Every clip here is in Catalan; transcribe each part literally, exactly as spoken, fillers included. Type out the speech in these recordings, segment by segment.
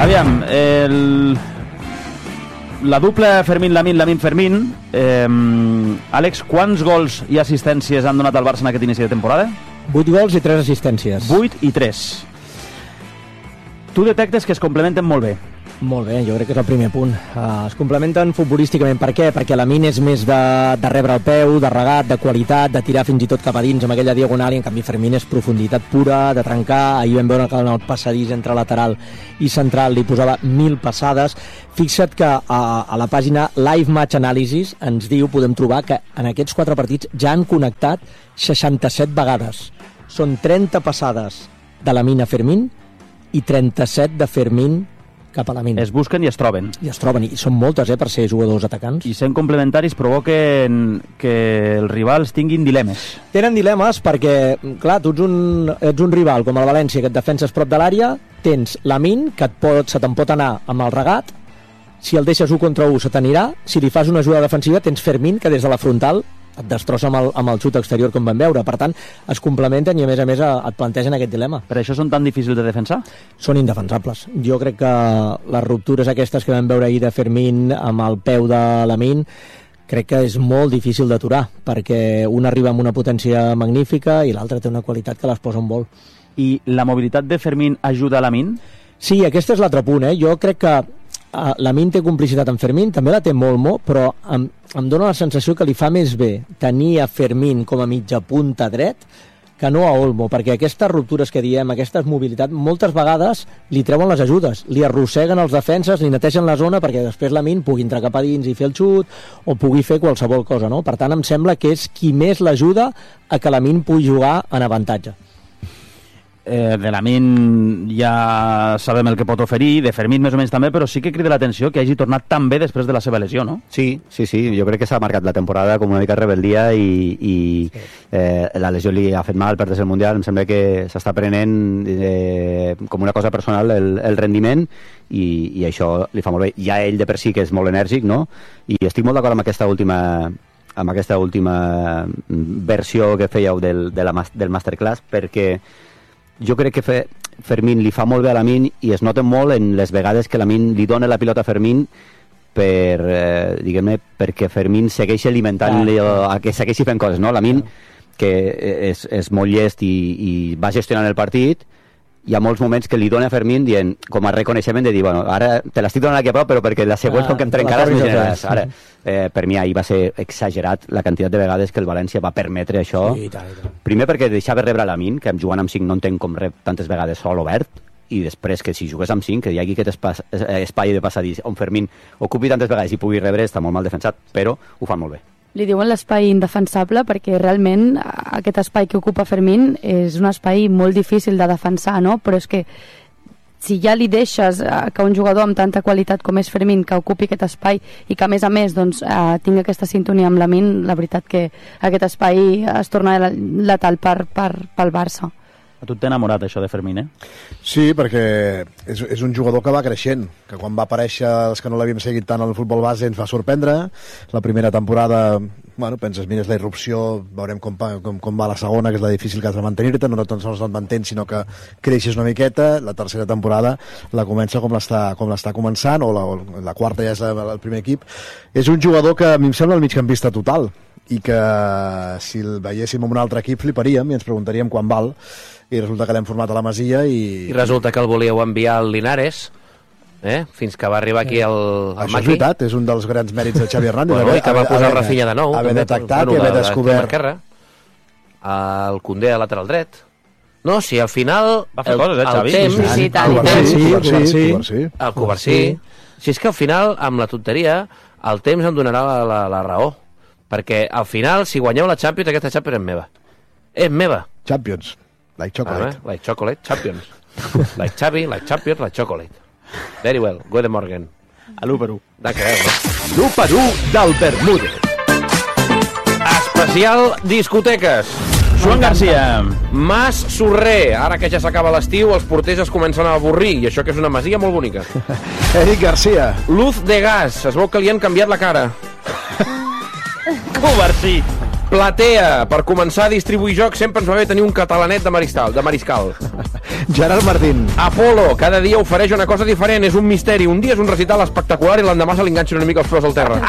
Aviam, el... la dupla Fermín-Lamine, Lamine-Fermín, eh, Àlex, quants gols i assistències han donat al Barça en aquest inici de temporada? vuit gols i tres assistències. vuit i tres. Tu detectes que es complementen molt bé. Molt bé, jo crec que és el primer punt. Uh, es complementen futbolísticament. Per què? Perquè Lamine és més de, de rebre el peu, de regat, de qualitat, de tirar fins i tot cap a dins amb aquella diagonal, i en canvi Fermín és profunditat pura, de trencar. Ahir vam veure que en el passadís entre lateral i central li posava mil passades. Fixa't que a, a la pàgina Live Match Analysis ens diu, podem trobar, que en aquests quatre partits ja han connectat seixanta-set vegades. Són trenta passades de Lamine a Fermín i trenta-set de Fermín cap a Lamine. Es busquen i es troben. I es troben, i són moltes, eh, per ser jugadors atacants. I sent complementaris provoquen que els rivals tinguin dilemes. Tenen dilemes perquè, clar, tu ets un, ets un rival com el València, que et defenses prop de l'àrea, tens Lamine, que et pot, se te'n pot anar amb el regat, si el deixes un contra un se t'anirà, si li fas una jugada defensiva tens Fermín, que des de la frontal et destrossa amb el, amb el xut exterior, com vam veure. Per tant, es complementen i a més a més et plantegen aquest dilema. Per això són tan difícils de defensar? Són indefensables. Jo crec que les ruptures aquestes que vam veure ahir de Fermín amb el peu de Lamine, crec que és molt difícil d'aturar, perquè un arriba amb una potència magnífica i l'altre té una qualitat que les posa en vol. I la mobilitat de Fermín ajuda a Lamine? Sí, aquest és l'altre punt, eh? Jo crec que Uh, Lamine té complicitat amb Fermín, també la té molt, molt, però em, em dóna la sensació que li fa més bé tenir a Fermín com a mitja punta dret que no a Olmo, perquè aquestes ruptures que diem, aquestes mobilitats, moltes vegades li treuen les ajudes, li arrosseguen els defenses, li netegen la zona perquè després Lamine pugui entrar cap a dins i fer el xut o pugui fer qualsevol cosa, no? Per tant, em sembla que és qui més l'ajuda a que Lamine pugui jugar en avantatge. Eh, de Lamine ja sabem el que pot oferir, de Fermín més o menys també, però sí que crida l'atenció que hagi tornat tan bé després de la seva lesió, no? Sí, sí, sí, jo crec que s'ha marcat la temporada com una mica rebeldia i, i eh, la lesió li ha fet mal per el Mundial. Em sembla que s'està prenent eh, com una cosa personal el, el rendiment i, i això li fa molt bé. Ja ell de per si que és molt enèrgic, no? I estic molt d'acord amb aquesta última amb aquesta última versió que fèieu del, de la, del masterclass, perquè jo crec que fe, Fermín li fa molt bé a Lamine i es nota molt en les vegades que Lamine li dona la pilota a Fermín per, eh, diguem-ne, perquè Fermín segueixi alimentant-li, ah, que segueixi fent coses, no? Lamine, que és, és molt llest i, i va gestionant el partit, hi ha molts moments que li dona a Fermín dient, com a reconeixement de dir, bueno, ara te l'estic donant aquí a prop, però perquè la següent ah, com que em trencaràs més generaràs. Ara, eh, per mi ahir va ser exagerat la quantitat de vegades que el València va permetre això. Sí, i tant, i tant. Primer perquè deixava rebre Lamine, que jugant amb cinc no entenc com rep tantes vegades sol obert, i després que si jugués amb cinc, que hi hagi aquest espai, espai de passadís on Fermín ocupi tantes vegades i pugui rebre, està molt mal defensat, però ho fan molt bé. Li diuen l'espai indefensable perquè realment aquest espai que ocupa Fermín és un espai molt difícil de defensar, no? Però és que si ja li deixes que un jugador amb tanta qualitat com és Fermín que ocupi aquest espai i que a més a més doncs, eh, tingui aquesta sintonia amb Lamine, la veritat que aquest espai es torna letal per, per, pel Barça. A tu t'ha enamorat això de Fermín, eh? Sí, perquè és, és un jugador que va creixent, que quan va aparèixer els que no l'havíem seguit tant al futbol base ens va sorprendre. La primera temporada, bueno, penses, mira, és la irrupció, veurem com, com, com va la segona, que és la difícil que has de mantenir-te, no tan sols et mantens, sinó que creixes una miqueta. La tercera temporada la comença com l'està com l'està començant, o la, o la quarta ja és el primer equip. És un jugador que a mi em sembla el migcampista total, i que si el veiéssim en un altre equip fliparíem i ens preguntaríem quan val, i resulta que l'hem format a la Masia i... I resulta que el volíeu enviar al Linares, eh? Fins que va arribar aquí el, el Això Maqui. és veritat, és un dels grans mèrits de Xavi Hernández. Bueno, i que va posar Rafinha de nou. Haver també, detectat bueno, i haver de, descobert... De el Koundé a lateral dret. No, si al final... Va fer coses, eh, Xavi? El temps... Sí, sí, tant, el Covarsí, sí, Covarsí, sí. Covarsí. El Covarsí. Si és que al final, amb la tonteria, el temps em donarà la, la, la raó. Perquè al final, si guanyeu la Champions, aquesta Champions és meva. És meva. Champions. Like chocolate. Ah, like chocolate, Champions. Like Xavi, like Champions, like chocolate. Very well, Gode Morgan. A l'u per u. De què veus, no? l'u per u del Bermúdez. Especial discoteques. Joan Garcia. Mas Sorrer. Ara que ja s'acaba l'estiu, els porters es comencen a avorrir, i això que és una masia molt bonica. Eric Garcia. Luz de gas. Es veu que li han canviat la cara. Covarsí. Platea. Per començar a distribuir jocs sempre ens va bé tenir un catalanet de mariscal. De mariscal. Gerard Martín. Apolo, cada dia ofereix una cosa diferent, és un misteri. Un dia és un recital espectacular i l'endemà se li enganxa una mica els peus al terra.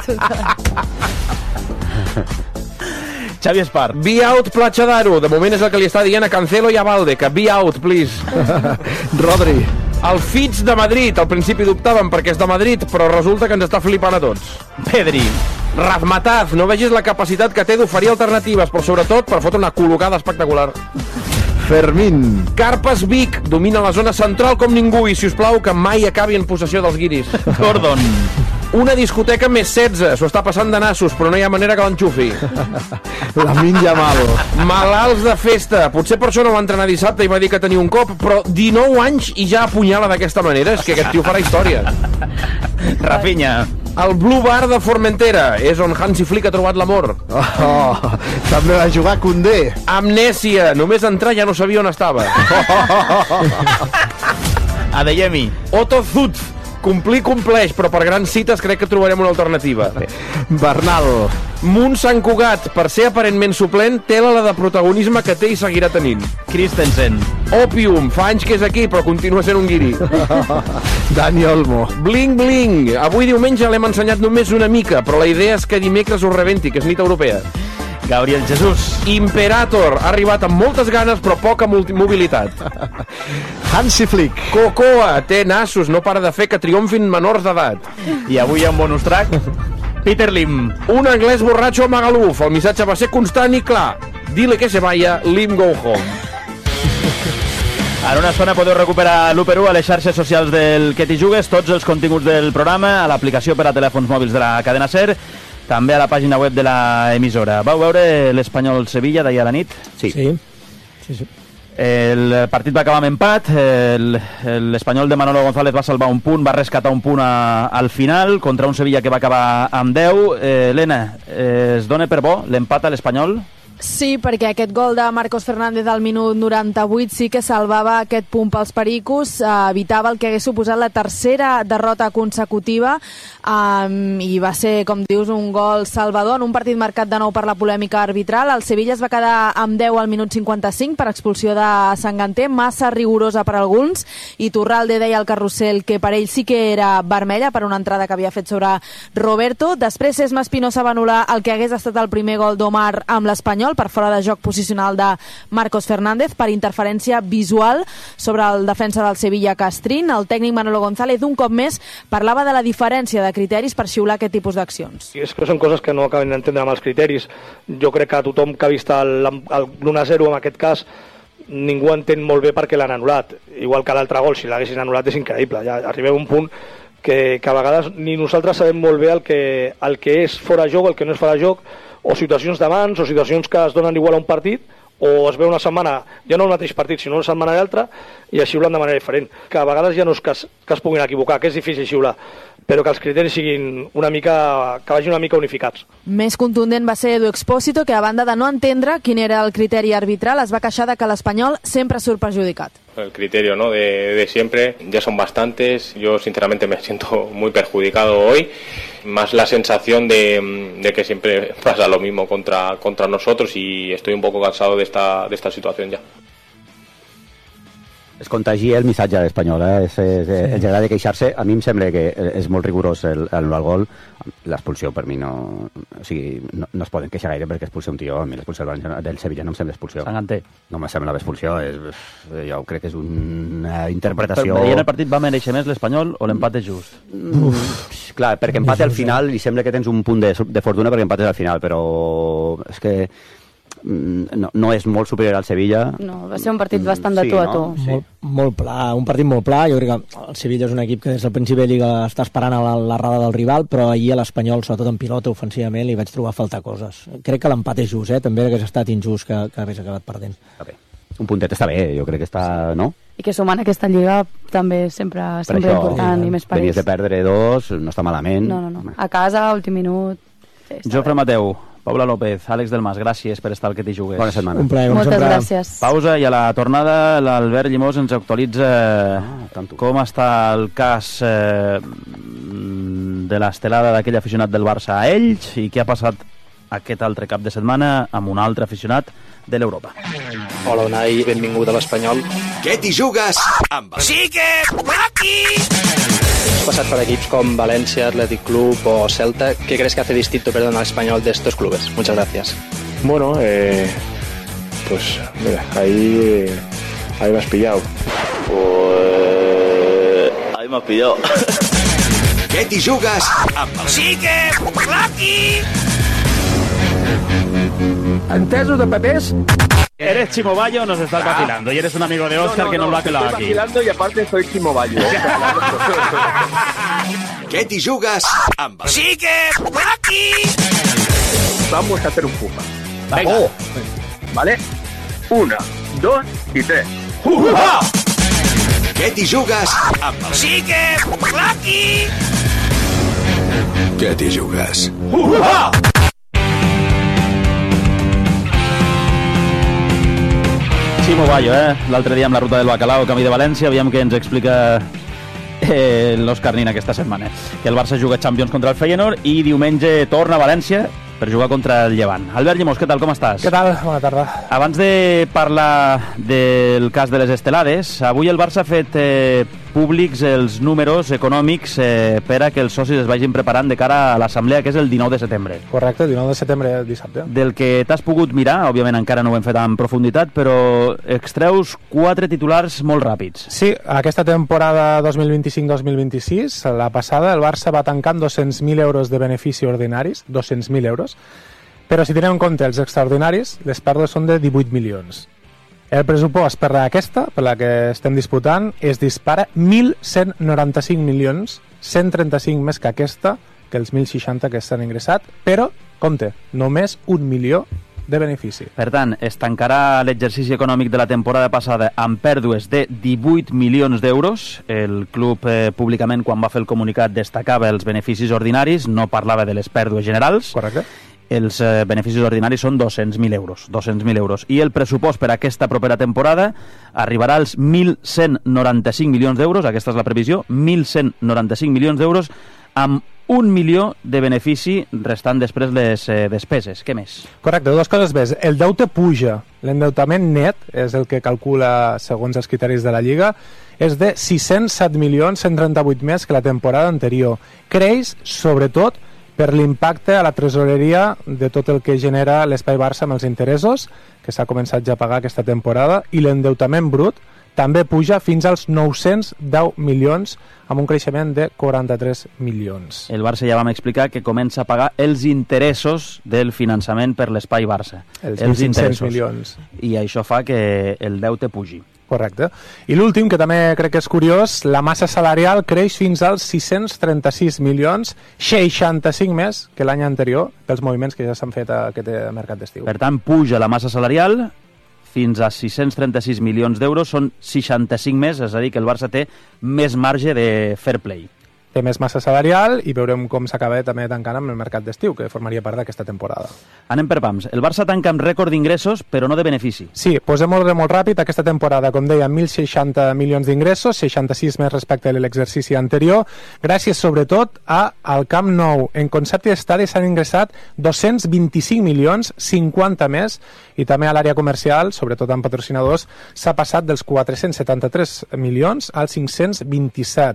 Xavi Espart. Be out, Platja d'Aro. De moment és el que li està dient a Cancelo i a Valde, que be out, please. Rodri. El Fitz de Madrid. Al principi dubtàvem perquè és de Madrid, però resulta que ens està flipant a tots. Pedri. Razmataz. No vegis la capacitat que té d'oferir alternatives, però sobretot per fotre una col·locada espectacular. Fermín. Carpes Vic. Domina la zona central com ningú i, si us plau, que mai acabi en possessió dels guiris. Gordon. Una discoteca més setze, s'ho està passant de nassos, però no hi ha manera que l'enxufi. Lamin Yamal. Malalts de festa. Potser per això no va entrenar dissabte i va dir que tenia un cop, però dinou anys i ja apunyala d'aquesta manera. És que aquest tio farà història. Rafinha. El Blue Bar de Formentera és on Hansi Flick ha trobat l'amor. Oh, també va jugar Koundé. Amnèsia. Només entrar ja no sabia on estava. Adeyemi. Otto Zut. Complir compleix, però per grans cites crec que trobarem una alternativa. Bernal. Munt Sant Cugat, per ser aparentment suplent, té la de protagonisme que té i seguirà tenint. Christensen. Opium, fa anys que és aquí, però continua sent un guiri. Dani Olmo. Bling Bling, avui diumenge l'hem ensenyat només una mica, però la idea és que dimecres us rebenti, que és nit europea. Gabriel Jesús. Imperator, ha arribat amb moltes ganes però poca mobilitat. Hansi Flick. Cocoa, té nassos, no para de fer que triomfin menors d'edat. I avui hi ha un bonus track. Peter Lim. Un anglès borratxo a Magaluf, el missatge va ser constant i clar. Dile que se vaya, Lim go home. En una estona podeu recuperar l'u per u a les xarxes socials del Que t'hi jugues, tots els continguts del programa, a l'aplicació per a telèfons mòbils de la cadena SER, també a la pàgina web de l'emissora. Vau veure l'Espanyol-Sevilla d'ahir a la nit? Sí. Sí, sí, sí. El partit va acabar amb empat, l'Espanyol de Manolo González va salvar un punt, va rescatar un punt a, al final contra un Sevilla que va acabar amb deu. Eh, Helena, eh, es dona per bo l'empat a l'Espanyol? Sí, perquè aquest gol de Marcos Fernández al minut noranta-vuit sí que salvava aquest punt pels pericos, eh, evitava el que hagués suposat la tercera derrota consecutiva, um, i va ser, com dius, un gol salvador en un partit marcat de nou per la polèmica arbitral. El Sevilla es va quedar amb deu al minut cinquanta-cinc per expulsió de Sanganté, massa rigorosa per alguns, i Turralde deia al carrusel que per ell sí que era vermella per una entrada que havia fet sobre Roberto. Després Sesma Espinosa va anul·lar el que hagués estat el primer gol d'Omar amb l'Espanyol per fora de joc posicional de Marcos Fernández per interferència visual sobre el defensa del Sevilla Castrín. El tècnic Manolo González un cop més parlava de la diferència de criteris per xiular aquest tipus d'accions. És que són coses que no acaben d'entendre amb els criteris. Jo crec que tothom que ha vist l'u a zero en aquest cas ningú entén molt bé per què l'han anul·lat. Igual que l'altre gol, si l'haguessin anul·lat és increïble. Ja arribem a un punt que, que a vegades ni nosaltres sabem molt bé el que, el que és fora joc, el que no és fora joc, o situacions de mans, o situacions que es donen igual a un partit, o es veu una setmana, ja no el mateix partit, sinó una setmana i l'altra, i així xiulen de manera diferent. Que a vegades ja no és que es, que es puguin equivocar, que és difícil xiular, però que els criteris siguin una mica, que vagin una mica unificats. Més contundent va ser Edu Expósito, que a banda de no entendre quin era el criteri arbitral, es va queixar de que l'Espanyol sempre surt perjudicat. El criterio, ¿no?, de, de siempre, ya son bastantes. Yo sinceramente me siento muy perjudicado hoy, más la sensación de, de que siempre pasa lo mismo contra, contra nosotros, y estoy un poco cansado de esta, de esta situación ya. Es contagia el missatge de l'Espanyol, eh? és, és, sí. Els agrada queixar-se. A mi em sembla que és molt rigorós el, el, el gol. L'expulsió per mi no, o sigui, no, no es poden queixar gaire perquè expulsió un tio. A mi l'expulsió del Sevilla no em sembla expulsió. Sanganté. No em sembla l'expulsió. És, jo crec que és una interpretació... Però veient el partit va mereixer més l'Espanyol o l'empat és just? Uf, clar, perquè empate al final i sembla que tens un punt de, de fortuna perquè empates al final, però és que no, no és molt superior al Sevilla. No, va ser un partit bastant de sí, tu a no? tu. Sí. Molt, molt pla, un partit molt pla. Jo crec que el Sevilla és un equip que des del principi de Lliga està esperant a la, la rada del rival, però ahir a l'Espanyol, sobretot en pilota ofensivament, li vaig trobar a faltar coses. Crec que l'empat és just, eh? També hagués estat injust que, que hagués acabat perdent. Està bé. Un puntet està bé, jo crec que està... no? I que sumant aquesta Lliga també sempre, sempre això, important, sí, i més per venies ells. de perdre dos, no està malament. No, no, no. A casa, últim minut... Sí, Jofre Mateu, Paula López, Àlex Delmas, gràcies per estar al Que t'hi jugues. Bona setmana. Un plaer, com Moltes sempre. gràcies. Pausa i a la tornada l'Albert Llimós ens actualitza Ah, com està el cas eh, de l'estelada d'aquell aficionat del Barça a Elx i què ha passat aquest altre cap de setmana amb un altre aficionat de l'Europa. Hola, Unai, benvingut a l'Espanyol. Què t'hi jugues amb el... Sí que aquí! Has pasado por equipos con Valencia, Athletic Club o Celta. ¿Qué crees que hace distinto, perdón, al Español de estos clubes? Muchas gracias. Bueno, eh, pues mira, ahí, ahí me has pillado. Pues ahí me has pillado. Què t'hi jugues amb el... Sí que aquí! ¿Entesos de papés? Eres Chimo Bayo, nos estás ah. vacilando y eres un amigo de Óscar no, no, que no, no lo ha pelado aquí. Estoy vacilando y aparte soy Chimo Bayo. Què t'hi jugues amb el... Sí que aquí! Vamos a hacer un puja. Venga. Oh. ¿Vale? Una, dos y tres. ¡Uha! Què t'hi jugues amb el... Sí que aquí! Què t'hi jugues? ¡Uha! Chimo Bayo, eh? L'altre dia amb la ruta del Bacalao, camí de València, aviam què ens explica eh, l'Òscar Nin aquesta setmana. Que el Barça juga Champions contra el Feyenoord i diumenge torna a València per jugar contra el Llevant. Albert Llimós, què tal, com estàs? Què tal? Bona tarda. Abans de parlar del cas de les estelades, avui el Barça ha fet eh, públics els números econòmics eh, per a que els socis es vagin preparant de cara a l'assemblea, que és el dinou de setembre. Correcte, el dinou de setembre, dissabte. Del que t'has pogut mirar, òbviament encara no ho hem fet en profunditat, però extreus quatre titulars molt ràpids. Sí, aquesta temporada dos mil vint-i-cinc dos mil vint-i-sis, la passada, el Barça va tancar amb dos-cents mil euros de benefici ordinaris, dos-cents mil euros, però si tenem en compte els extraordinaris, les pèrdues són de divuit milions. El pressupost per aquesta, per la que estem disputant, es dispara mil cent noranta-cinc milions, cent trenta-cinc més que aquesta, que els mil seixanta que s'han ingressat, però, compte, només un milió de benefici. Per tant, es tancarà l'exercici econòmic de la temporada passada amb pèrdues de divuit milions d'euros. El club eh, públicament, quan va fer el comunicat, destacava els beneficis ordinaris, no parlava de les pèrdues generals. Correcte. Els eh, beneficis ordinaris són dos-cents mil euros, dos-cents mil euros. I el pressupost per a aquesta propera temporada arribarà als mil cent noranta-cinc milions d'euros, aquesta és la previsió, mil cent noranta-cinc milions d'euros, amb un milió de benefici restant després les eh, despeses. Què més? Correcte, dues coses més. El deute puja. L'endeutament net, és el que calcula segons els criteris de la Lliga, és de sis-cents set milions cent trenta-vuit més que la temporada anterior. Creix, sobretot, per l'impacte a la tresoreria de tot el que genera l'Espai Barça amb els interessos, que s'ha començat ja a pagar aquesta temporada, i l'endeutament brut també puja fins als nou-cents deu milions, amb un creixement de quaranta-tres milions. El Barça ja vam explicar que comença a pagar els interessos del finançament per l'Espai Barça. Els, els interessos milions. I això fa que el deute pugi. Correcte. I l'últim, que també crec que és curiós, la massa salarial creix fins als sis-cents trenta-sis milions, seixanta-cinc més que l'any anterior, pels moviments que ja s'han fet a aquest mercat d'estiu. Per tant, puja la massa salarial fins a sis-cents trenta-sis milions d'euros, són seixanta-cinc més, és a dir, que el Barça té més marge de fair play. Té més massa salarial i veurem com s'acaba també tancant amb el mercat d'estiu, que formaria part d'aquesta temporada. Anem per pams. El Barça tanca amb rècord d'ingressos, però no de benefici. Sí, posem ordre molt ràpid. Aquesta temporada, com deia, mil seixanta milions d'ingressos, seixanta-sis més respecte a l'exercici anterior, gràcies sobretot a al Camp Nou. En concepte d'estadi s'han ingressat dos-cents vint-i-cinc milions, cinquanta més, i també a l'àrea comercial, sobretot amb patrocinadors, s'ha passat dels quatre-cents setanta-tres milions als cinc-cents vint-i-set.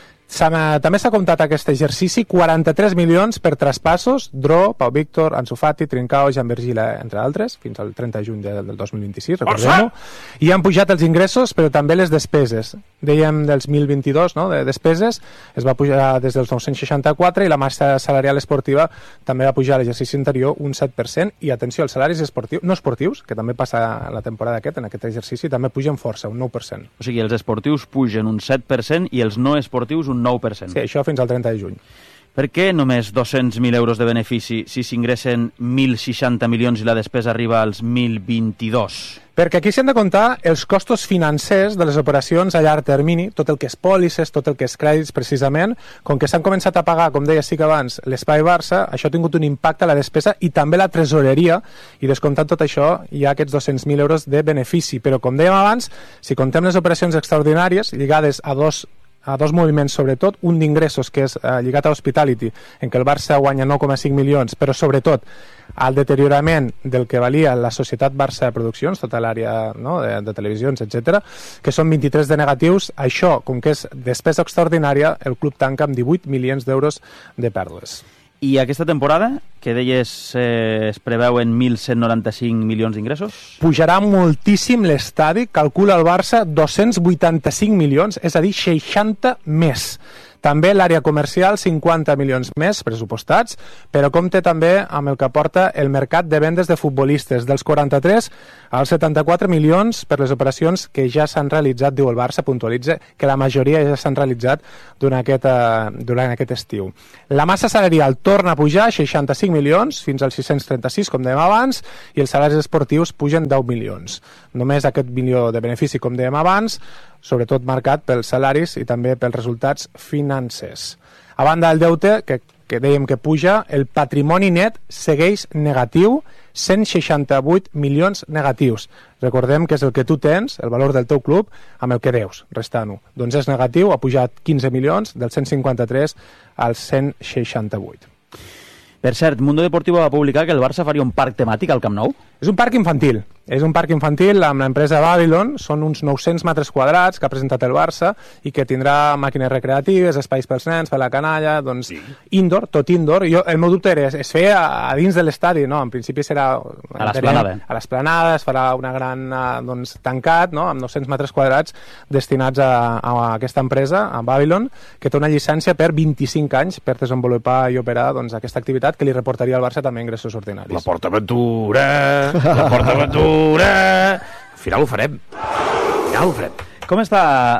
També s'ha comptat aquest exercici quaranta-tres milions per traspassos, Dro, Pau Víctor, Ansu Fati, Trincao, Jan Vergila, entre altres, fins al trenta de juny del dos mil vint-i-sis, recordem-ho. I han pujat els ingressos, però també les despeses. Dèiem dels mil vint-i-dos, no?, de despeses, es va pujar des dels nou-cents seixanta-quatre i la massa salarial esportiva també va pujar a l'exercici anterior un set per cent. I atenció, els salaris esportius, no esportius, que també passa la temporada aquest, en aquest exercici, també pugen força, un nou per cent. O sigui, els esportius pugen un set per cent i els no esportius un nou per cent. Sí, això fins al trenta de juny. Per què només dos-cents mil euros de benefici si s'ingressen mil seixanta milions i la despesa arriba als mil vint-i-dos? Perquè aquí s'han de comptar els costos financers de les operacions a llarg termini, tot el que és pòlisses, tot el que és crèdits, precisament. Com que s'han començat a pagar, com deia sí que abans, l'Espai Barça, això ha tingut un impacte a la despesa i també la tresoreria, i descomptant tot això hi ha aquests dos-cents mil euros de benefici. Però com dèiem abans, si contem les operacions extraordinàries lligades a dos a dos moviments sobretot, un d'ingressos que és eh, lligat a Hospitality, en què el Barça guanya nou coma cinc milions, però sobretot al deteriorament del que valia la societat Barça de Produccions, tota l'àrea, no, de, de televisions, etcètera, que són vint-i-tres de negatius. Això, com que és despesa extraordinària, el club tanca amb divuit milions d'euros de pèrdues. I aquesta temporada, que deies eh, es preveuen mil cent noranta-cinc milions d'ingressos? Pujarà moltíssim l'estadi, calcula el Barça dos-cents vuitanta-cinc milions, és a dir, seixanta més. També l'àrea comercial, cinquanta milions més pressupostats, però compte també amb el que aporta el mercat de vendes de futbolistes, dels quaranta-tres als setanta-quatre milions per les operacions que ja s'han realitzat, diu el Barça, puntualitza que la majoria ja s'han realitzat durant aquest, uh, durant aquest estiu. La massa salarial torna a pujar, seixanta-cinc milions, fins als sis-cents trenta-sis, com dèiem abans, i els salaris esportius pugen deu milions. Només aquest milió de benefici, com dèiem abans, sobretot marcat pels salaris i també pels resultats financers. A banda del deute, que, que dèiem que puja, el patrimoni net segueix negatiu, cent seixanta-vuit milions negatius. Recordem que és el que tu tens, el valor del teu club, amb el que deus, restant-ho. Doncs és negatiu, ha pujat quinze milions, del cent cinquanta-tres als cent seixanta-vuit. Per cert, Mundo Deportivo va publicar que el Barça faria un parc temàtic al Camp Nou. És un parc infantil. És un parc infantil amb l'empresa Babylon. Són uns nou-cents metres quadrats que ha presentat el Barça i que tindrà màquines recreatives, espais pels nens, per la canalla, doncs sí. Indoor, tot indoor. Jo, el meu dubte era, es feia a dins de l'estadi, no? En principi serà... A l'esplanada. A l'esplanada, es farà una gran, doncs, tancat, no? Amb nou-cents metres quadrats destinats a, a aquesta empresa, a Babylon, que té una llicència per vint-i-cinc anys per desenvolupar i operar, doncs, aquesta activitat que li reportaria al Barça també ingressos ordinaris. La PortAventura, la PortAventura... Al final ho farem. Al final ho farem. Com està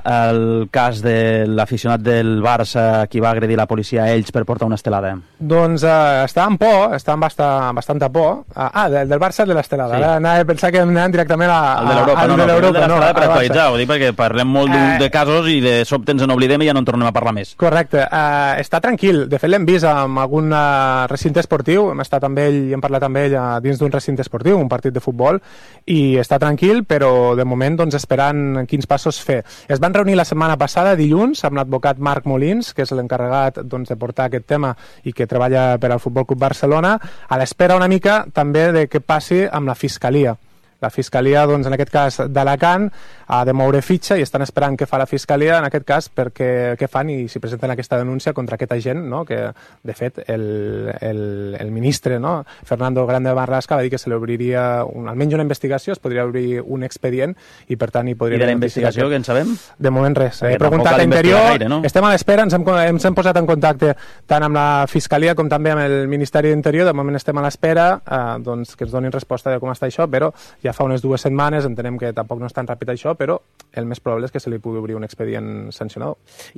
el cas de l'aficionat del Barça qui va agredir la policia a ells per portar una estelada? Doncs uh, està amb por, està amb bastant, bastanta por. Uh, ah, del, del Barça de l'estelada. Sí. Ara anava a pensar que anàvem directament a, a, al de l'Europa. al No, de no, l'Europa. no, no, no, per actualitzar, ho dic perquè parlem molt eh, de casos i de sobte ens n'oblidem i ja no en tornem a parlar més. Correcte. Uh, està tranquil. De fet, l'hem vist amb algun uh, recinte esportiu. Hem estat amb ell i hem parlat amb ell uh, dins d'un recinte esportiu, un partit de futbol, i està tranquil, però de moment doncs, esperant quins passos fer. Es van reunir la setmana passada, dilluns, amb l'advocat Marc Molins, que és l'encarregat doncs, de portar aquest tema i que treballa per al Futbol Club Barcelona, a l'espera una mica també de què passi amb la Fiscalia. La Fiscalia, doncs, en aquest cas d'Alacant, ha de moure fitxa i estan esperant què fa la Fiscalia, en aquest cas, perquè què fan i si presenten aquesta denúncia contra aquest agent, no? Que, de fet, el, el, el ministre, no? Fernando Grande Marlaska, va dir que se li obriria un, almenys una investigació, es podria obrir un expedient i, per tant, hi podria... I de la investigació, que en sabem? De moment res. He Perquè preguntat a Interior, gaire, no? Estem a l'espera, ens, hem, ens hem posat en contacte tant amb la Fiscalia com també amb el Ministeri d'Interior, de moment estem a l'espera, eh, doncs, que ens donin resposta de com està això, però ja fa unes dues setmanes, entenem que tampoc no és tan ràpid això, però el més probable és que se li pugui obrir un expedient sancionador.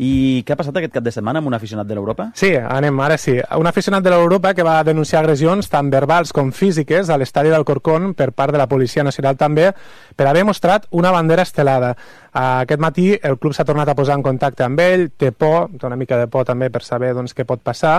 I què ha passat aquest cap de setmana amb un aficionat de l'Europa? Sí, anem, ara sí. Un aficionat de l'Europa que va denunciar agressions tant verbals com físiques a l'estadi d'Alcorcón per part de la Policia Nacional també per haver mostrat una bandera estelada. Aquest matí el club s'ha tornat a posar en contacte amb ell, té por, té una mica de por també per saber doncs, què pot passar,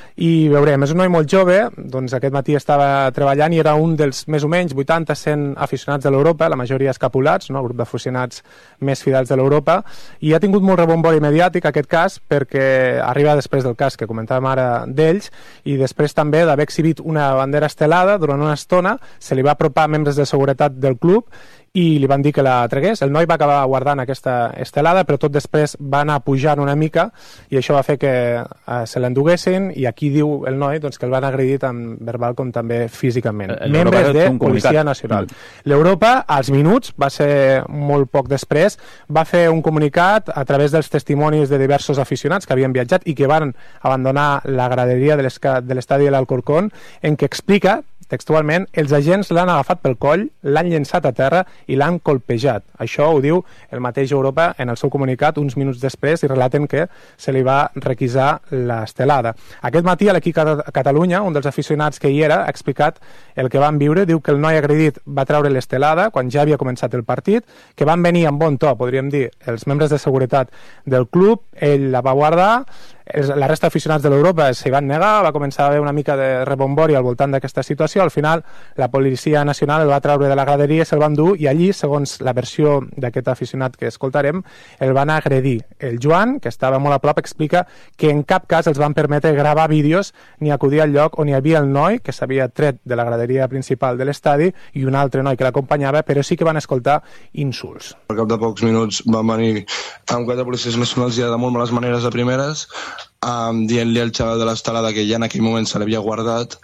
i veurem, és un noi molt jove, doncs aquest matí estava treballant i era un dels més o menys vuitanta cent aficionats de l'Europa, la majoria escapulats, no? El grup d'aficionats més fidels de l'Europa, i ha tingut molt rebombori mediàtic aquest cas perquè arriba després del cas que comentàvem ara d'ells i després també d'haver exhibit una bandera estelada durant una estona, se li va apropar membres de seguretat del club i li van dir que la tregués. El noi va acabar guardant aquesta estelada, però tot després va anar pujant una mica i això va fer que eh, se l'enduguessin i aquí diu el noi doncs, que el van agredir tant verbal com també físicament. Membres de Policia Nacional. Mm. L'Europa, als minuts, va ser molt poc després, va fer un comunicat a través dels testimonis de diversos aficionats que havien viatjat i que van abandonar la graderia de l'estadi de l'Alcorcón, en què explica textualment, els agents l'han agafat pel coll, l'han llençat a terra i l'han colpejat. Això ho diu el mateix Europa en el seu comunicat uns minuts després i relaten que se li va requisar l'estelada. Aquest matí a l'equip Catalunya, un dels aficionats que hi era, ha explicat el que van viure, diu que el noi agredit va treure l'estelada quan ja havia començat el partit, que van venir amb bon to, podríem dir, els membres de seguretat del club, ell la va guardar, la resta d'aficionats de l'Europa s'hi van negar, va començar a haver una mica de rebombori al voltant d'aquesta situació. Al final, la Policia Nacional el va treure de la graderia i se'l van dur, i allí, segons la versió d'aquest aficionat que escoltarem, el van agredir. El Joan, que estava molt a prop, explica que en cap cas els van permetre gravar vídeos ni acudir al lloc on hi havia el noi que s'havia tret de la graderia principal de l'estadi i un altre noi que l'acompanyava, però sí que van escoltar insults. Al cap de pocs minuts van venir amb quatre policies nacionals ja de molt males maneres a primeres, um, dient-li al xaval de l'estelada que ja en aquell moment se l'havia guardat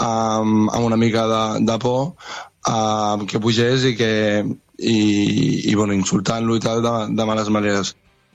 um, amb una mica de, de por, um, que pugés i que i, i bueno, insultant-lo i tal de, de males maneres.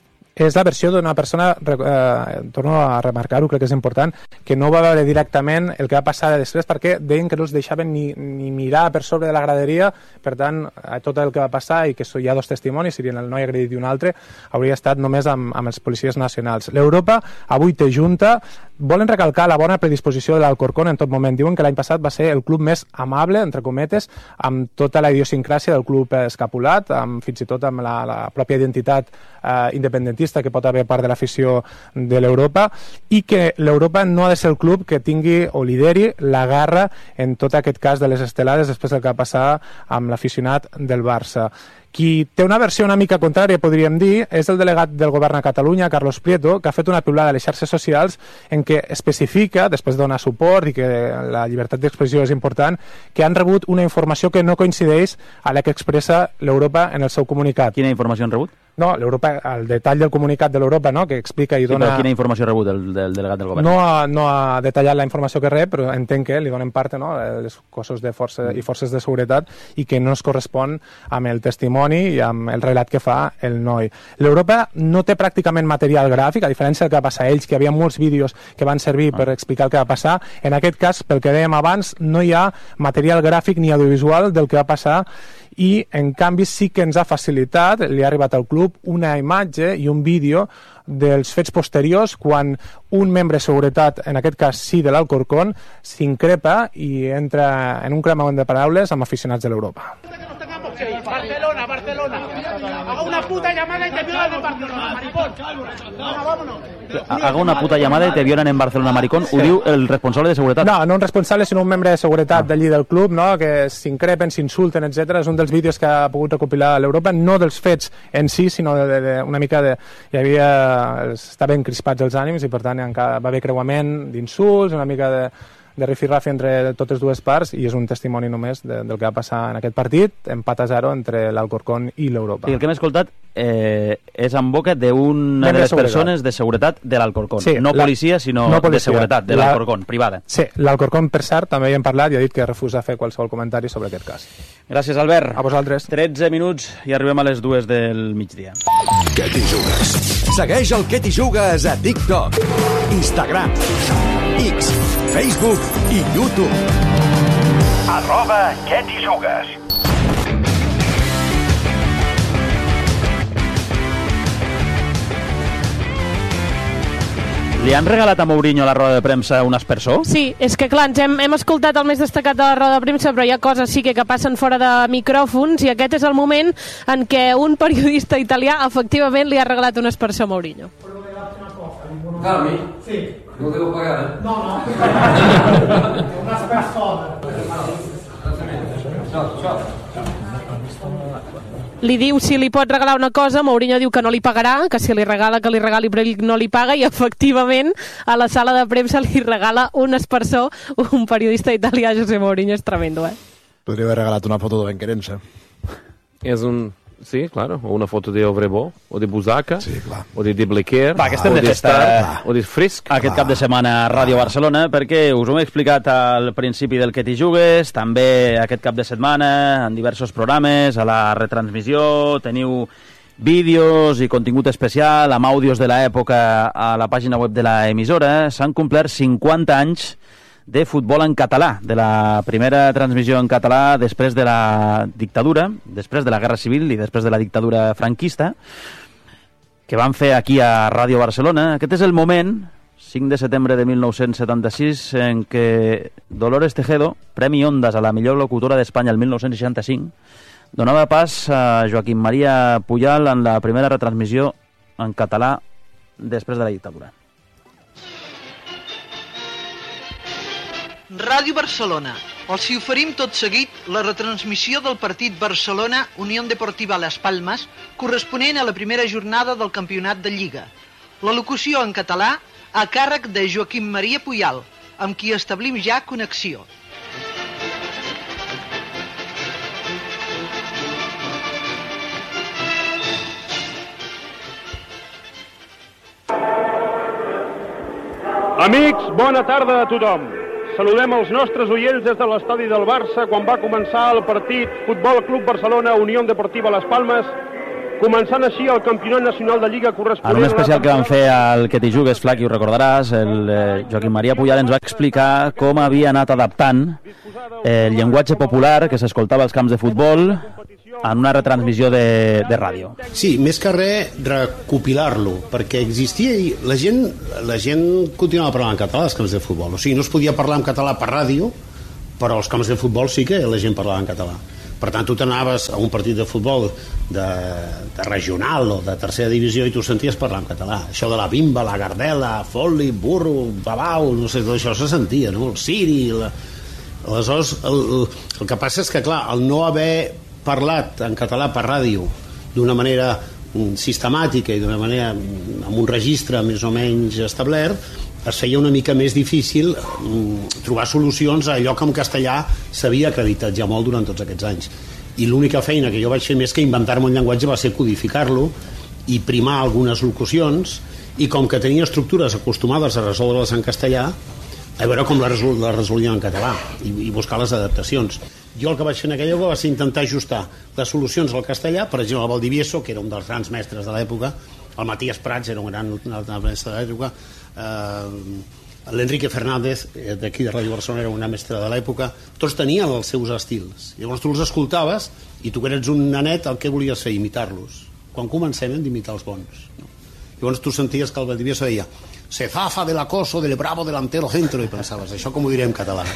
És la versió d'una persona, eh, torno a remarcar-ho, crec que és important, que no va veure directament el que va passar després, perquè deien que no els deixaven ni, ni mirar per sobre de la graderia. Per tant, tot el que va passar, i que hi ha dos testimonis, serien el noi agredit i un altre, hauria estat només amb, amb els policies nacionals. L'Europa avui té junta. Volen recalcar la bona predisposició de l'Alcorcón en tot moment. Diuen que l'any passat va ser el club més amable, entre cometes, amb tota la idiosincràsia del club escapulat, amb, fins i tot amb la, la pròpia identitat eh, independentista que pot haver part de l'afició de l'Europa, i que l'Europa no ha de ser el club que tingui o lideri la garra en tot aquest cas de les estelades després del que va passar amb l'aficionat del Barça. Qui té una versió una mica contrària, podríem dir, és el delegat del govern a Catalunya, Carlos Prieto, que ha fet una piulada a les xarxes socials en què especifica, després de donar suport i que la llibertat d'expressió és important, que han rebut una informació que no coincideix a la que expressa l'Europa en el seu comunicat. Quina informació han rebut? No, l'Europa, el detall del comunicat de l'Europa, no?, que explica i dona... Sí, però quina informació ha rebut el, del delegat del govern? No ha, no ha detallat la informació que rep, però entenc que li donen part, no?, els cossos de força i forces de seguretat, i que no es correspon amb el testimoni i amb el relat que fa el noi. L'Europa no té pràcticament material gràfic, a diferència del que va passar a ells, que hi havia molts vídeos que van servir per explicar el que va passar. En aquest cas, pel que dèiem abans, no hi ha material gràfic ni audiovisual del que va passar, i en canvi sí que ens ha facilitat, li ha arribat al club, una imatge i un vídeo dels fets posteriors quan un membre de seguretat, en aquest cas sí de l'Alcorcón, s'increpa i entra en un cremament de paraules amb aficionats de l'Europa. Barcelona, Barcelona. Haga una puta llamada y te violan en Barcelona, maricón. Venga, vámonos. Haga una puta llamada y te violan en Barcelona, maricón. Ho diu el responsable de seguretat. No, no un responsable, sinó un membre de seguretat d'allí del club, no?, que s'increpen, s'insulten, etcètera. És un dels vídeos que ha pogut recopilar l'Europa, no dels fets en si, sinó de, de, de una mica de... Hi havia... Estaven crispats els ànims i, per tant, va haver creuament d'insults, una mica de... de rifirrafi entre totes dues parts, i és un testimoni només de, del que va passar en aquest partit, empat a zero entre l'Alcorcón i l'Europa. I el que hem escoltat eh, és en boca d'una de les seguretat. persones de seguretat de l'Alcorcón. Sí, no la, policia, sinó no policia. de seguretat, de l'Alcorcón, la, privada. Sí, l'Alcorcón, per cert, també hi hem parlat i ha dit que refusa fer qualsevol comentari sobre aquest cas. Gràcies, Albert. A vosaltres. tretze minuts i arribem a les dues del migdia. Què t'hi jugues? Segueix el Què t'hi jugues a TikTok, Instagram, X, Facebook i YouTube. Arroba Què t'hi jugues. Li han regalat a Mourinho a la roda de premsa un aspersor? Sí, és que clar, ens hem, hem escoltat el més destacat de la roda de premsa, però hi ha coses sí que, que passen fora de micròfons, i aquest és el moment en què un periodista italià efectivament li ha regalat un aspersor a Mourinho. Darmi? Sí. Non devo pagare? No, no. Un aspersor. Ciao, ciao. Li diu si li pot regalar una cosa, Mourinho diu que no li pagarà, que si li regala que li regali, però ell no li paga, i efectivament a la sala de premsa li regala un aspersor un periodista italià, José Mourinho. És tremendo, eh? Podria haver regalat una foto de Benquerense. És un... Sí, claro, o una foto de Ovrebo, o de Busaca, sí, o de Diblequer, Va, que estem o de de festa Star, o de Frisk. Aquest clar. cap de setmana a Ràdio Barcelona, perquè us ho hem explicat al principi del Que t'hi jugues, també aquest cap de setmana en diversos programes, a la retransmissió, teniu vídeos i contingut especial amb àudios de l'època a la pàgina web de l'emissora. S'han complert cinquanta anys de futbol en català, de la primera transmissió en català després de la dictadura, després de la Guerra Civil i després de la dictadura franquista, que van fer aquí a Ràdio Barcelona. Aquest és el moment, cinc de setembre de mil nou-cents setanta-sis, en què Dolores Tejedo, Premi Ondas a la millor locutora d'Espanya el mil nou-cents seixanta-cinc, donava pas a Joaquim Maria Pujal en la primera retransmissió en català després de la dictadura. Ràdio Barcelona. Els hi oferim tot seguit la retransmissió del partit Barcelona-Unió Deportiva Las Palmas, corresponent a la primera jornada del campionat de Lliga. La locució en català a càrrec de Joaquim Maria Puyal, amb qui establim ja connexió. Amics, bona tarda a tothom. Saludem els nostres oients des de l'estadi del Barça quan va començar el partit Futbol Club Barcelona Unió Deportiva Las Palmas, començant així el campionat nacional de Lliga corresponent... En un especial que vam fer al Que t'hi jugues, Flac, i ho recordaràs, el eh, Joaquim Maria Puyal ens va explicar com havia anat adaptant eh, el llenguatge popular que s'escoltava als camps de futbol en una retransmissió de, de ràdio. Sí, més que res recopilar-lo, perquè existia i la gent, la gent continuava parlant en català als camps de futbol, o sigui, no es podia parlar en català per ràdio, però als camps de futbol sí que la gent parlava en català. Per tant, tu t'anaves a un partit de futbol de, de regional o de tercera divisió i tu senties parlar en català. Això de la bimba, la gardela, foli, burro, babau, no sé, tot això se sentia, no? El siri... La... Aleshores, el, el, el que passa és que, clar, el no haver parlat en català per ràdio d'una manera sistemàtica i d'una manera amb un registre més o menys establert, es feia una mica més difícil trobar solucions a allò que en castellà s'havia acreditat ja molt durant tots aquests anys. I l'única feina que jo vaig fer més que inventar-me un llenguatge va ser codificar-lo i primar algunes locucions, i com que tenia estructures acostumades a resoldre-les en castellà, a veure com la, resol la resolia en català i, i buscar les adaptacions. Jo el que vaig fer en aquella època va ser intentar ajustar les solucions al castellà, per exemple el Valdivieso, que era un dels grans mestres de l'època, el Matías Prats era un gran mestre de l'època, eh, l'Enrique Fernández d'aquí de Ràdio Barcelona era una mestra de l'època, tots tenien els seus estils. Llavors tu els escoltaves i tu que eres un nanet el que volies fer, imitar-los. Quan comencem hem d'imitar els bons, no? Llavors tu senties que el Valdivieso deia se zafa del acoso del bravo delantero centro i pensaves, això com ho diré en català?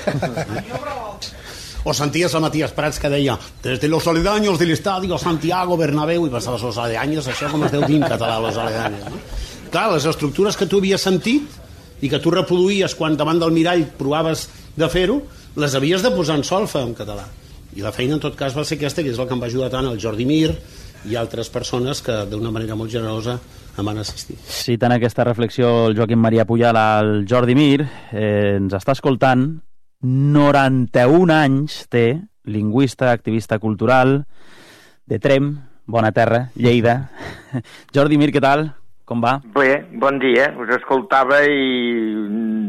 O senties a Matías Prats que deia desde los aledaños del estadio Santiago Bernabéu i pensaves, los aledaños, això com es deu dir en català, los aledaños, no? Clar, les estructures que tu havies sentit i que tu reproduïes quan davant del mirall provaves de fer-ho, les havies de posar en solfa en català. I la feina en tot cas va ser aquesta, que és el que em va ajudar tant el Jordi Mir i altres persones que d'una manera molt generosa em van assistir. Citant aquesta reflexió el Joaquim Maria Puyal al Jordi Mir, eh, ens està escoltant, noranta-un anys té, lingüista, activista cultural, de Trem, Bona Terra, Lleida. Jordi Mir, què tal? Com va? Bé, bon dia. Us escoltava i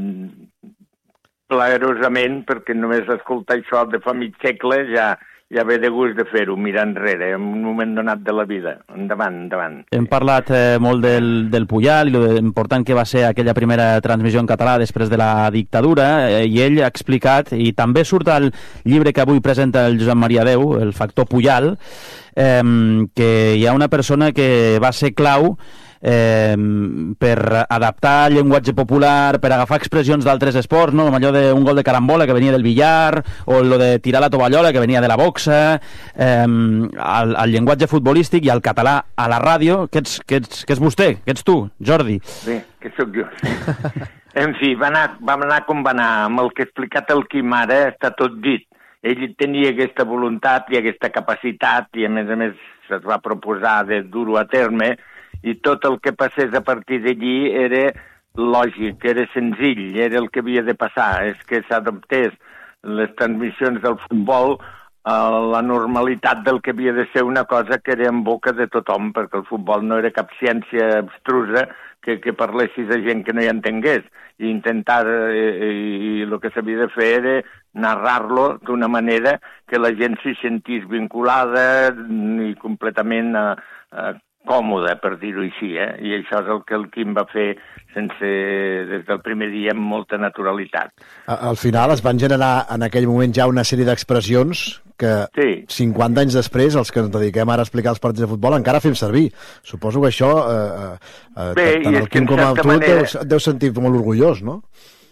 plaerosament, perquè només escoltar això de fa mig segle ja... ja ve de gust de fer-ho, mirar enrere, en un moment donat de la vida. Endavant, endavant. Hem parlat eh, molt del, del Puyal i l'important que va ser aquella primera transmissió en català després de la dictadura, eh, i ell ha explicat, i també surt al llibre que avui presenta el Josep Maria Deu, el factor Puyal, eh, que hi ha una persona que va ser clau Eh, per adaptar el llenguatge popular, per agafar expressions d'altres esports, no? Allò d'un gol de carambola que venia del billar, o lo de tirar la tovallola que venia de la boxa, eh, al, al llenguatge futbolístic i al català a la ràdio. Què ets, què ets, què és vostè? Què ets tu, Jordi? Bé, què sóc jo? En fi, va anar, vam anar com va anar. Amb el que ha explicat el Quim ara està tot dit. Ell tenia aquesta voluntat i aquesta capacitat i a més a més es va proposar de dur-ho a terme, i tot el que passés a partir d'allí era lògic, era senzill, era el que havia de passar, és que s'adaptés les transmissions del futbol a la normalitat del que havia de ser una cosa que era en boca de tothom, perquè el futbol no era cap ciència abstrusa que, que parlessis a gent que no hi entengués, i intentar, eh, i el que s'havia de fer era narrar-lo d'una manera que la gent s'hi sentís vinculada i completament eh, eh, còmode, per dir-ho així, eh? I això és el que el Quim va fer sense, des del primer dia amb molta naturalitat. Al final es van generar en aquell moment ja una sèrie d'expressions que sí. cinquanta anys després, els que ens dediquem ara a explicar els partits de futbol, encara fem servir. Suposo que això, eh, eh, Bé, tant el Quim com el tu, manera... deu, deu sentir molt orgullós, no?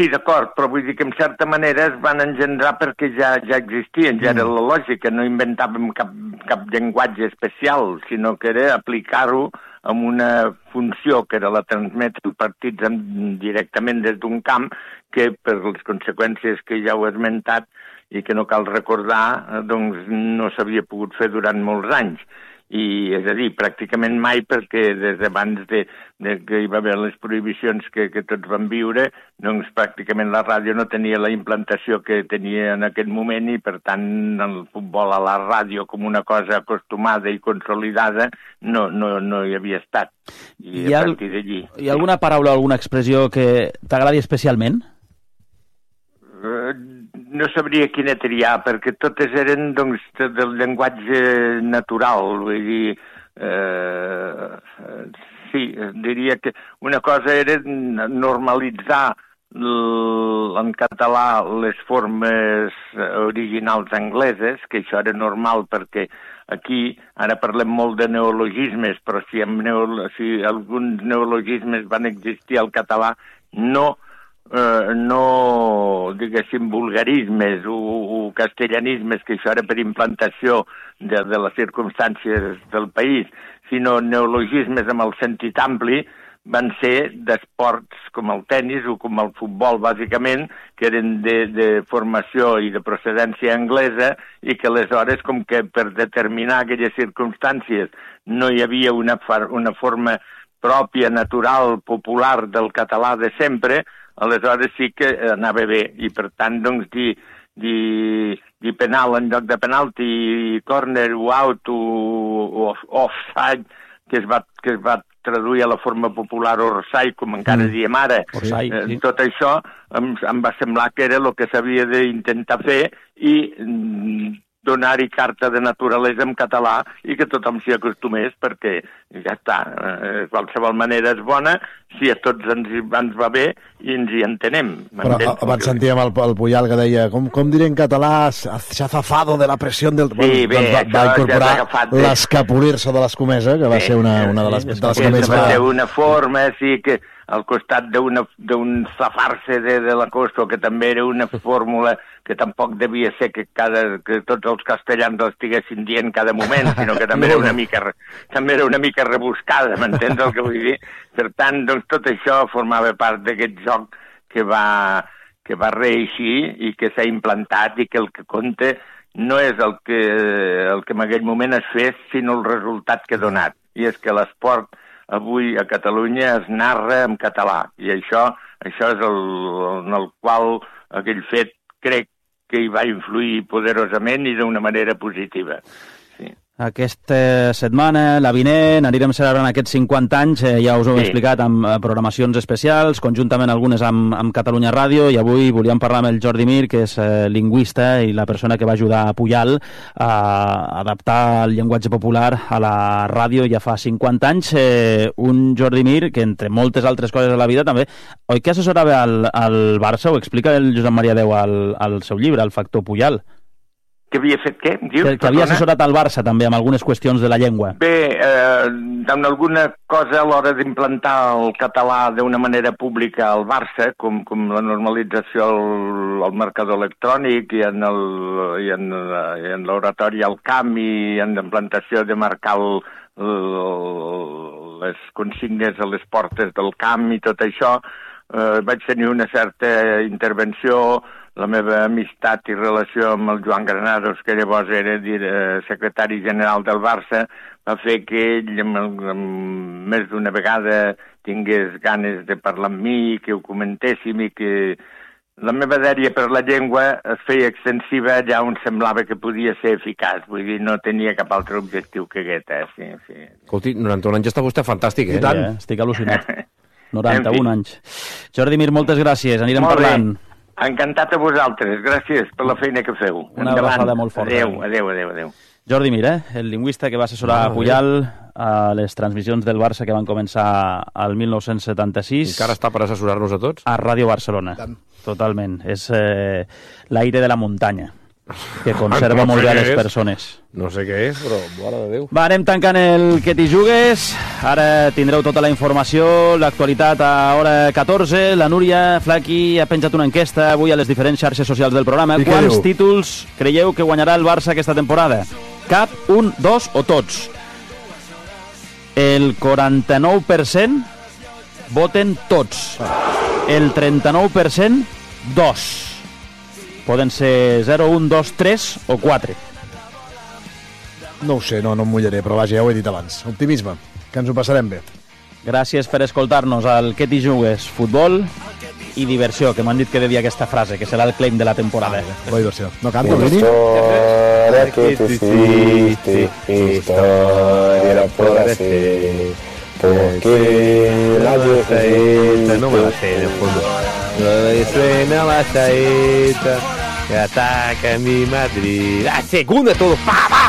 sí, d'acord, però vull dir que en certa manera es van engendrar perquè ja ja existien, ja era la lògica, no inventàvem cap, cap llenguatge especial, sinó que era aplicar-ho amb una funció que era la transmetre els partits en, directament des d'un camp, que per les conseqüències que ja heu esmentat i que no cal recordar, doncs no s'havia pogut fer durant molts anys. I, és a dir, pràcticament mai, perquè des d'abans de, de que hi va haver les prohibicions que, que tots van viure, doncs pràcticament la ràdio no tenia la implantació que tenia en aquest moment i, per tant, el futbol a la ràdio com una cosa acostumada i consolidada no, no, no hi havia estat. I hi ha, a partir d'allí... Hi ha alguna paraula o alguna expressió que t'agradi especialment? Uh, no sabria quina triar, perquè totes eren doncs, del llenguatge natural, vull dir, eh, sí, diria que una cosa era normalitzar en català les formes originals angleses, que això era normal perquè aquí ara parlem molt de neologismes, però si, neolo, si alguns neologismes van existir al català, no Uh, no, diguéssim, vulgarismes o, o castellanismes, que això era per implantació de, de les circumstàncies del país, sinó neologismes amb el sentit ampli, van ser d'esports com el tennis o com el futbol, bàsicament, que eren de, de formació i de procedència anglesa i que aleshores, com que per determinar aquelles circumstàncies no hi havia una, una forma pròpia, natural, popular del català de sempre, aleshores sí que anava bé, i per tant, doncs, dir, dir, dir penal en lloc de penalti, corner o out o offside, que es va, que es va traduir a la forma popular orsai, com encara mm. diem ara. Orsai, eh, sí. Tot això em, em va semblar que era el que s'havia d'intentar fer i mm, donar-hi carta de naturalesa en català i que tothom s'hi acostumés, perquè ja està, eh, qualsevol manera és bona, si a tots ens, ens va bé i ens hi entenem. Però abans sentíem el, el Puyal que deia, com, com diré en català, s'ha zafado de la pressió del... Sí, bé, doncs va, va incorporar de... l'escapolir-se de l'escomesa, que va sí, ser una, una de les, de les que més va... Va ser una forma, sí, que al costat d'un zafar-se de, de la costa, que també era una fórmula que tampoc devia ser que, cada, que tots els castellans l'estiguessin dient cada moment, sinó que també era una mica, també era una mica rebuscada, m'entens el que vull dir? Per tant, doncs, tot això formava part d'aquest joc que va, que va reeixir i que s'ha implantat i que el que compta no és el que, el que en aquell moment es fes, sinó el resultat que ha donat. I és que l'esport avui a Catalunya es narra en català, i això, això és el, en el qual aquell fet crec que hi va influir poderosament i d'una manera positiva. Sí. Aquesta setmana, la vinent, anirem celebrant aquests cinquanta anys, eh, ja us ho he sí. explicat, amb eh, programacions especials, conjuntament algunes amb, amb Catalunya Ràdio, i avui volíem parlar amb el Jordi Mir, que és eh, lingüista i la persona que va ajudar a Puyal a adaptar el llenguatge popular a la ràdio ja fa cinquanta anys. Eh, un Jordi Mir que, entre moltes altres coses de la vida, també, oi que assessorava al, al Barça? Ho explica el Josep Maria Deu al, al seu llibre, El factor Puyal. Que havia fet què? Dius, que, que havia assessorat al Barça també amb algunes qüestions de la llengua. Bé, eh, en alguna cosa a l'hora d'implantar el català d'una manera pública al Barça, com, com la normalització al, al marcador electrònic i en el, i en, i en l'oratori al camp i en l'implantació de marcar el, el, les consignes a les portes del camp i tot això, eh, vaig tenir una certa intervenció. La meva amistat i relació amb el Joan Granados, que llavors era secretari general del Barça, va fer que ell amb, amb més d'una vegada tingués ganes de parlar amb mi, que ho comentéssim i que la meva dèria per la llengua es feia extensiva allà on semblava que podia ser eficaç. Vull dir, no tenia cap altre objectiu que aquest, eh? Sí, sí. Escolti, noranta-un anys està vostè fantàstic, eh? I tant, estic al·lucinat. noranta-un anys. Jordi Mir, moltes gràcies, anirem molt parlant. Bé. Encantat a vosaltres, gràcies per la feina que feu. Una abraçada molt forta. Adéu, adéu, adéu, adéu. Jordi Mir, eh? El lingüista que va assessorar a Puyal a les transmissions del Barça que van començar al mil nou-cents setanta-sis. Encara està per assessorar-nos a tots? A Ràdio Barcelona, totalment. És eh, l'aire de la muntanya. que conserva No molt sé bé a què les és. persones. No sé què és, però mare de Déu. Va, anem tancant el que t'hi jugues. Ara tindreu tota la informació, l'actualitat a hora catorze. La Núria Flaqui ha penjat una enquesta avui a les diferents xarxes socials del programa. I què Quants diu? títols creieu que guanyarà el Barça aquesta temporada? Cap, un, dos o tots? El quaranta-nou per cent voten tots. El trenta-nou per cent, dos. Poden ser zero, un, dos, tres o quatre. No ho sé, no, no em mullaré, però vaja, ja ho he dit abans. Optimisme, que ens ho passarem bé. Gràcies per escoltar-nos al Que t'hi jugues, futbol i diversió, que m'han dit que he de dir aquesta frase, que serà el claim de la temporada. La diversió. No canta, Vini? Storia che tu esiste, storia la podrás ser, porque la tua saeta, no me la sé de fondo. Suena la saeta, que ataca mi Madrid. La segunda todo, pa, pa.